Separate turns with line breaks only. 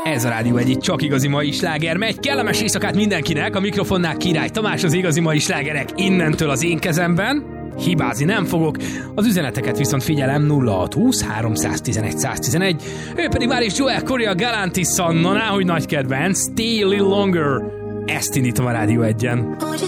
Ez a Rádió Egy csak igazi mai sláger megy. Kellemes éjszakát mindenkinek, a mikrofonnál Király Tamás, az igazi mai slágerek innentől az én kezemben. Hibázni nem fogok, az üzeneteket viszont figyelem 0620 311 111, ő pedig már is Joel Corey a Galantis Sanna, hogy nagy kedvenc, Stay a Little Longer. Ezt indítom a Rádió Egyen.
Would you